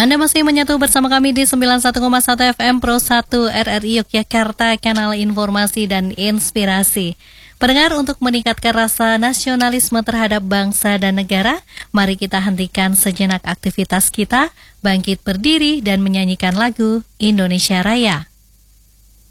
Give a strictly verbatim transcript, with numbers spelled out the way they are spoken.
Anda masih menyatu bersama kami di sembilan puluh satu koma satu F M Pro satu R R I Yogyakarta, kanal informasi dan inspirasi. Pendengar, untuk meningkatkan rasa nasionalisme terhadap bangsa dan negara, mari kita hentikan sejenak aktivitas kita, bangkit berdiri dan menyanyikan lagu Indonesia Raya.